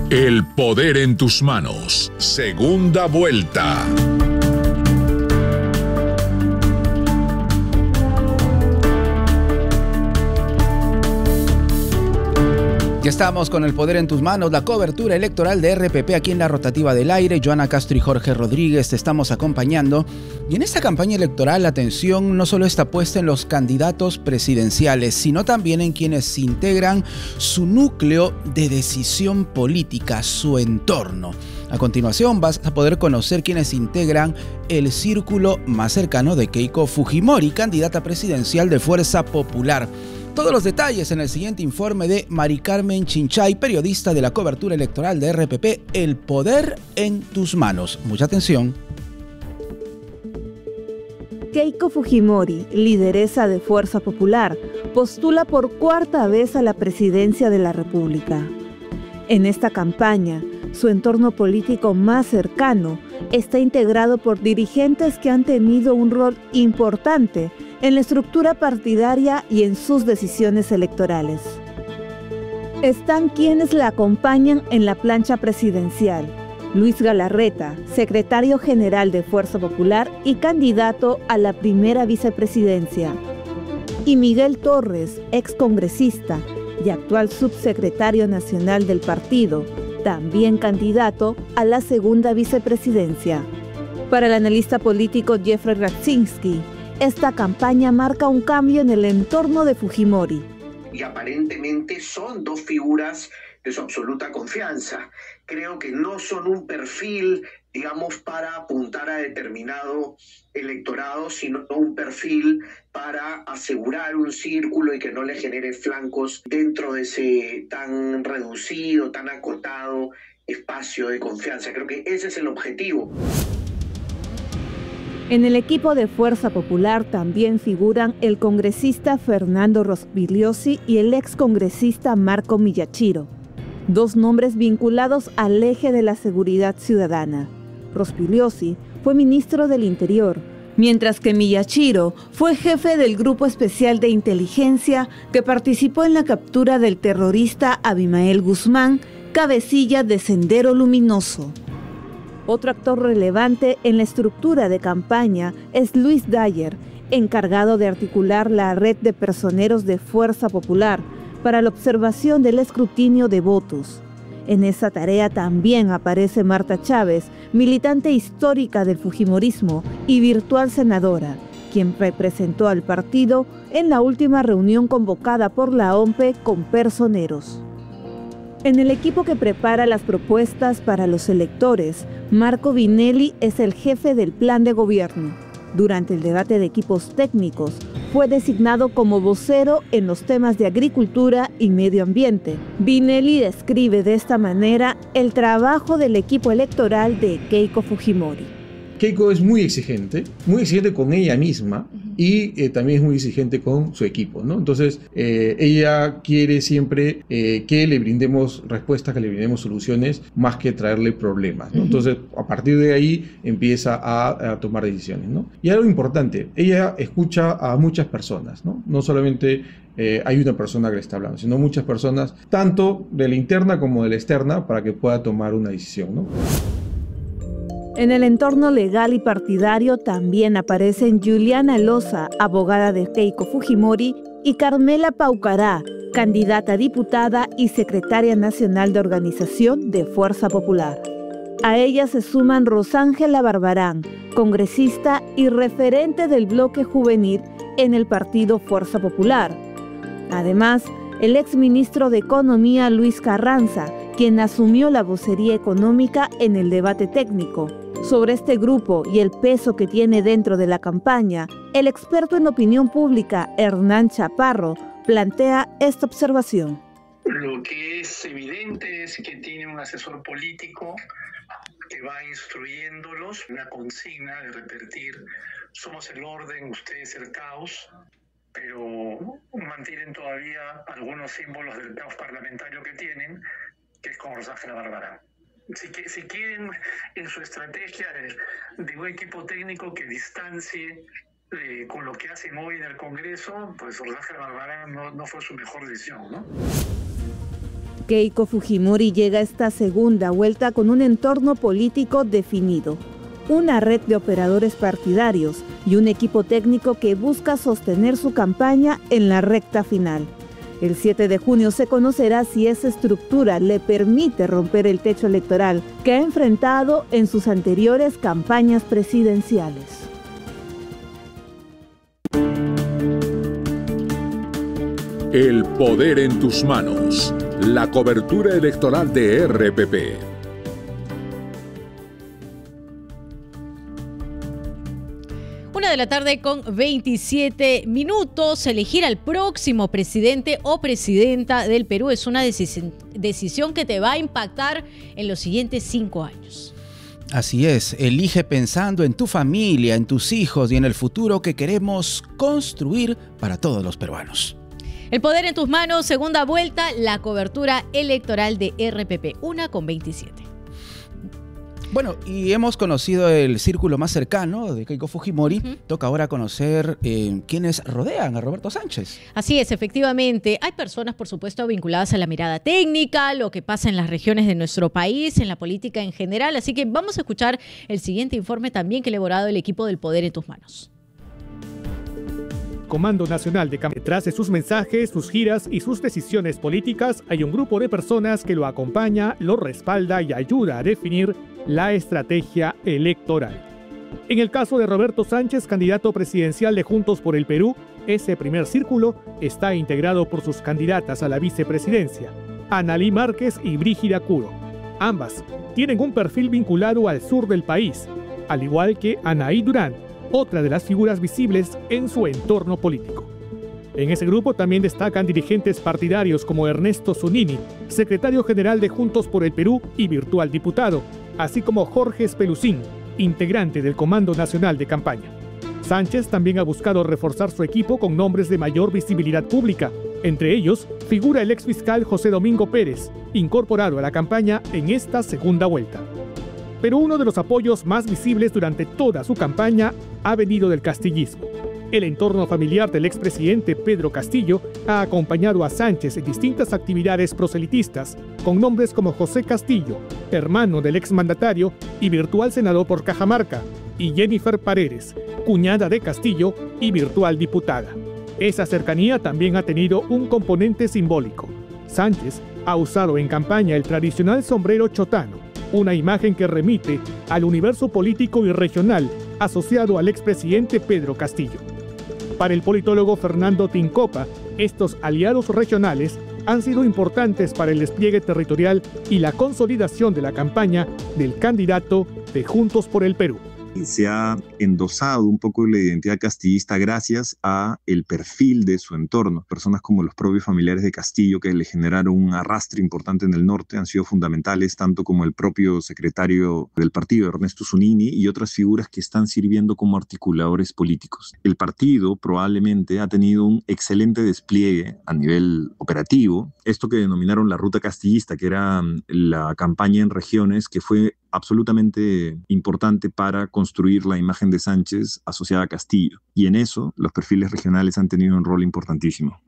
El poder en tus manos. Segunda vuelta. Ya estamos con El poder en tus manos, la cobertura electoral de RPP aquí en la rotativa del aire. Joana Castro y Jorge Rodríguez te estamos acompañando. Y en esta campaña electoral la atención no solo está puesta en los candidatos presidenciales, sino también en quienes integran su núcleo de decisión política, su entorno. A continuación vas a poder conocer quienes integran el círculo más cercano de Keiko Fujimori, candidata presidencial de Fuerza Popular. Todos los detalles en el siguiente informe de Mari Carmen Chinchay, periodista de la cobertura electoral de RPP, El poder en tus manos. Mucha atención. Keiko Fujimori, lideresa de Fuerza Popular, postula por cuarta vez a la presidencia de la República. En esta campaña, su entorno político más cercano está integrado por dirigentes que han tenido un rol importante en la estructura partidaria y en sus decisiones electorales. Están quienes la acompañan en la plancha presidencial: Luis Galarreta, secretario general de Fuerza Popular y candidato a la primera vicepresidencia, y Miguel Torres, excongresista y actual subsecretario nacional del partido, también candidato a la segunda vicepresidencia. Para el analista político Jeffrey Radzinski, esta campaña marca un cambio en el entorno de Fujimori. Y aparentemente son dos figuras de su absoluta confianza. Creo que no son un perfil, digamos, para apuntar a determinado electorado, sino un perfil para asegurar un círculo y que no le genere flancos dentro de ese tan reducido, tan acotado espacio de confianza. Creo que ese es el objetivo. En el equipo de Fuerza Popular también figuran el congresista Fernando Rospigliosi y el excongresista Marco Miyachiro, dos nombres vinculados al eje de la seguridad ciudadana. Rospigliosi fue ministro del Interior, mientras que Miyachiro fue jefe del Grupo Especial de Inteligencia que participó en la captura del terrorista Abimael Guzmán, cabecilla de Sendero Luminoso. Otro actor relevante en la estructura de campaña es Luis Dyer, encargado de articular la red de personeros de Fuerza Popular para la observación del escrutinio de votos. En esa tarea también aparece Marta Chávez, militante histórica del fujimorismo y virtual senadora, quien representó al partido en la última reunión convocada por la OMPE con personeros. En el equipo que prepara las propuestas para los electores, Marco Vinelli es el jefe del plan de gobierno. Durante el debate de equipos técnicos, fue designado como vocero en los temas de agricultura y medio ambiente. Vinelli describe de esta manera el trabajo del equipo electoral de Keiko Fujimori. Keiko es muy exigente con ella misma y también es muy exigente con su equipo, ¿no? Entonces, ella quiere siempre que le brindemos respuestas, que le brindemos soluciones, más que traerle problemas, ¿no? Entonces, a partir de ahí empieza a tomar decisiones, ¿no? Y algo importante, ella escucha a muchas personas, ¿no? No solamente hay una persona que le está hablando, sino muchas personas, tanto de la interna como de la externa, para que pueda tomar una decisión, ¿no? En el entorno legal y partidario también aparecen Juliana Loza, abogada de Keiko Fujimori, y Carmela Paucará, candidata a diputada y secretaria nacional de organización de Fuerza Popular. A ellas se suman Rosángela Barbarán, congresista y referente del bloque juvenil en el partido Fuerza Popular. Además, el exministro de Economía Luis Carranza, quien asumió la vocería económica en el debate técnico. Sobre este grupo y el peso que tiene dentro de la campaña, el experto en opinión pública Hernán Chaparro plantea esta observación. Lo que es evidente es que tiene un asesor político que va instruyéndolos, una consigna de repetir: somos el orden, ustedes el caos, pero mantienen todavía algunos símbolos del caos parlamentario que tienen, que es con Rosángela Barbarán. Si quieren, en su estrategia de un equipo técnico que distancie con lo que hacen hoy en el Congreso, pues Rosángela Barbarán no fue su mejor decisión, ¿no? Keiko Fujimori llega a esta segunda vuelta con un entorno político definido, una red de operadores partidarios y un equipo técnico que busca sostener su campaña en la recta final. El 7 de junio se conocerá si esa estructura le permite romper el techo electoral que ha enfrentado en sus anteriores campañas presidenciales. El poder en tus manos. La cobertura electoral de RPP. Una de la tarde con 27 minutos. Elegir al próximo presidente o presidenta del Perú es una decisión que te va a impactar en los siguientes 5 años. Así es, elige pensando en tu familia, en tus hijos y en el futuro que queremos construir para todos los peruanos. El poder en tus manos, segunda vuelta, la cobertura electoral de RPP, 1:27. Bueno, y hemos conocido el círculo más cercano de Keiko Fujimori. Toca ahora conocer quiénes rodean a Roberto Sánchez. Así es, efectivamente. Hay personas, por supuesto, vinculadas a la mirada técnica, lo que pasa en las regiones de nuestro país, en la política en general. Así que vamos a escuchar el siguiente informe también que ha elaborado el equipo del Poder en tus manos. Comando Nacional de Campaña. Detrás de sus mensajes, sus giras y sus decisiones políticas, hay un grupo de personas que lo acompaña, lo respalda y ayuda a definir la estrategia electoral. En el caso de Roberto Sánchez, candidato presidencial de Juntos por el Perú, ese primer círculo está integrado por sus candidatas a la vicepresidencia, Analí Márquez y Brígida Curo. Ambas tienen un perfil vinculado al sur del país, al igual que Anaí Durán, otra de las figuras visibles en su entorno político. En ese grupo también destacan dirigentes partidarios como Ernesto Zunini, secretario general de Juntos por el Perú y virtual diputado, así como Jorge Espelucín, integrante del Comando Nacional de Campaña. Sánchez también ha buscado reforzar su equipo con nombres de mayor visibilidad pública. Entre ellos figura el exfiscal José Domingo Pérez, incorporado a la campaña en esta segunda vuelta. Pero uno de los apoyos más visibles durante toda su campaña ha venido del castillismo. El entorno familiar del expresidente Pedro Castillo ha acompañado a Sánchez en distintas actividades proselitistas, con nombres como José Castillo, hermano del exmandatario y virtual senador por Cajamarca, y Jennifer Paredes, cuñada de Castillo y virtual diputada. Esa cercanía también ha tenido un componente simbólico. Sánchez ha usado en campaña el tradicional sombrero chotano, una imagen que remite al universo político y regional asociado al expresidente Pedro Castillo. Para el politólogo Fernando Tincopa, estos aliados regionales han sido importantes para el despliegue territorial y la consolidación de la campaña del candidato de Juntos por el Perú. Se ha endosado un poco la identidad castillista gracias a el perfil de su entorno. Personas como los propios familiares de Castillo, que le generaron un arrastre importante en el norte, han sido fundamentales, tanto como el propio secretario del partido, Ernesto Zunini, y otras figuras que están sirviendo como articuladores políticos. El partido probablemente ha tenido un excelente despliegue a nivel operativo. Esto que denominaron la ruta castillista, que era la campaña en regiones, que fue absolutamente importante para construir la imagen de Sánchez asociada a Castillo. Y en eso los perfiles regionales han tenido un rol importantísimo.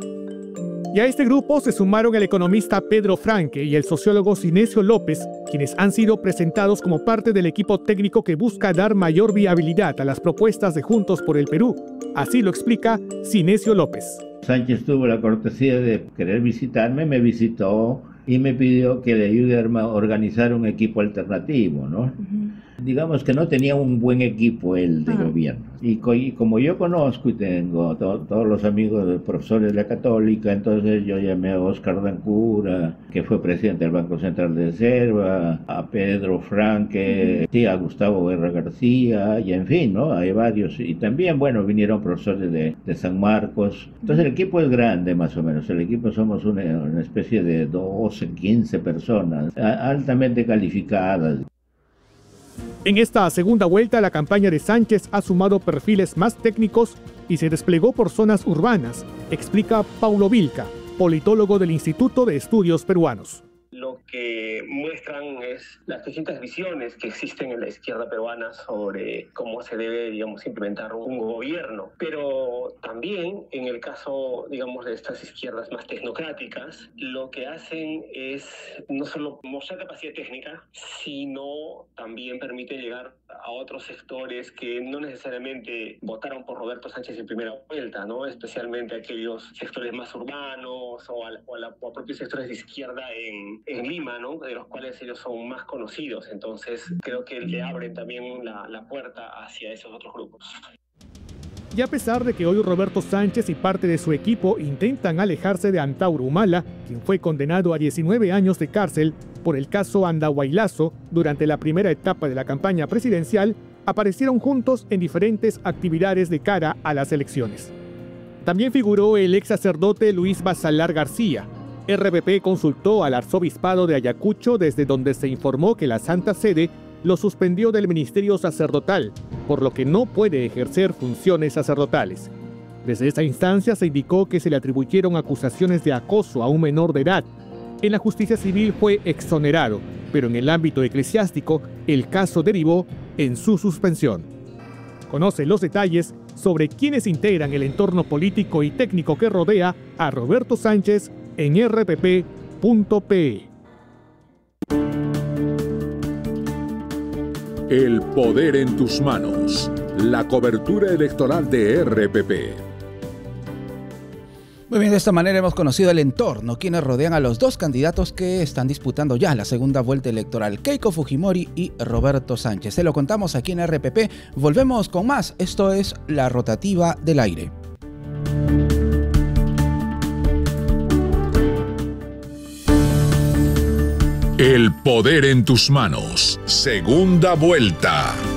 Y a este grupo se sumaron el economista Pedro Franque y el sociólogo Sinesio López, quienes han sido presentados como parte del equipo técnico que busca dar mayor viabilidad a las propuestas de Juntos por el Perú. Así lo explica Sinesio López. Sánchez tuvo la cortesía de querer visitarme, me visitó y me pidió que le ayude a organizar un equipo alternativo, ¿no? Digamos que no tenía un buen equipo él de gobierno. Y como yo conozco y tengo todos los amigos profesores de la Católica, entonces yo llamé a Óscar Dancura, que fue presidente del Banco Central de Reserva, a Pedro Franque, a Gustavo Guerra García, y en fin, ¿no? Hay varios. Y también, bueno, vinieron profesores de San Marcos. Entonces el equipo es grande, más o menos. El equipo somos una especie de 12, 15 personas, altamente calificadas. En esta segunda vuelta, la campaña de Sánchez ha sumado perfiles más técnicos y se desplegó por zonas urbanas, explica Paulo Vilca, politólogo del Instituto de Estudios Peruanos. Lo que muestran es las distintas visiones que existen en la izquierda peruana sobre cómo se debe, digamos, implementar un gobierno. Pero también en el caso, digamos, de estas izquierdas más tecnocráticas, lo que hacen es no solo mostrar capacidad técnica, sino también permite llegar a otros sectores que no necesariamente votaron por Roberto Sánchez en primera vuelta, ¿no? Especialmente aquellos sectores más urbanos o a propios sectores de izquierda en Lima, ¿no? De los cuales ellos son más conocidos. Entonces creo que le abren también la puerta hacia esos otros grupos. Y a pesar de que hoy Roberto Sánchez y parte de su equipo intentan alejarse de Antauro Humala, quien fue condenado a 19 años de cárcel por el caso Andahuaylazo durante la primera etapa de la campaña presidencial, aparecieron juntos en diferentes actividades de cara a las elecciones. También figuró el ex sacerdote Luis Basalar García. RPP consultó al arzobispado de Ayacucho, desde donde se informó que la Santa Sede lo suspendió del ministerio sacerdotal, por lo que no puede ejercer funciones sacerdotales. Desde esa instancia se indicó que se le atribuyeron acusaciones de acoso a un menor de edad. En la justicia civil fue exonerado, pero en el ámbito eclesiástico el caso derivó en su suspensión. Conoce los detalles sobre quienes integran el entorno político y técnico que rodea a Roberto Sánchez en rpp.pe. El poder en tus manos. La cobertura electoral de RPP. Muy bien, de esta manera hemos conocido el entorno, quienes rodean a los dos candidatos que están disputando ya la segunda vuelta electoral, Keiko Fujimori y Roberto Sánchez. Se lo contamos aquí en RPP. Volvemos con más. Esto es La Rotativa del Aire. El poder en tus manos. Segunda vuelta.